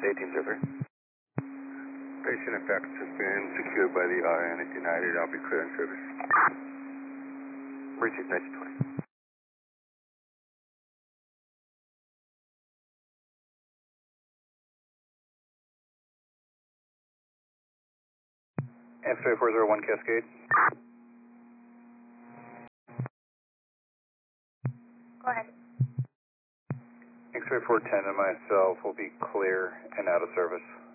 1803. Patient effects has been secured by the RN at United. I'll be clearing service. Received 1920. X-ray 401 Cascade. Go ahead. X-ray 410 and myself will be clear and out of service.